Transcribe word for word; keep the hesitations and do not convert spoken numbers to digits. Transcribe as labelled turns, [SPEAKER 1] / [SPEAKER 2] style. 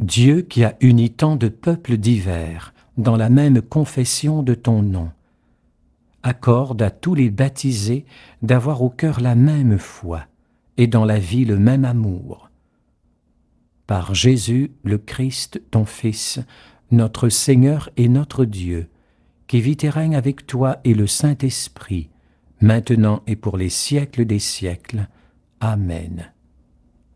[SPEAKER 1] Dieu qui a uni tant de peuples divers dans la même confession de ton nom, accorde à tous les baptisés d'avoir au cœur la même foi et dans la vie le même amour. Par Jésus le Christ, ton Fils, notre Seigneur et notre Dieu, qui vit et règne avec toi et le Saint-Esprit, maintenant et pour les siècles des siècles. Amen.